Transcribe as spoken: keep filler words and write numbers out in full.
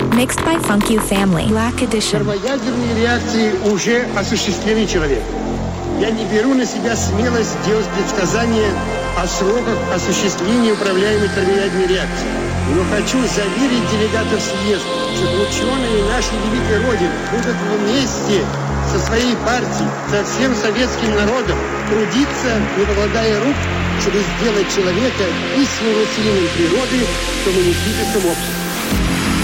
Mixed by Funk You Family. Black Edition. Термоядерные реакции уже осуществлены человеком. Я не беру на себя смелость делать предсказания о сроках осуществления управляемой термоядерной реакции. Но хочу заверить делегатов съезда, что ученые нашей великой Родины будут вместе со своей партией, со всем советским народом трудиться, не покладая рук, чтобы сделать человека истинным властелином природы в коммунистическом обществе.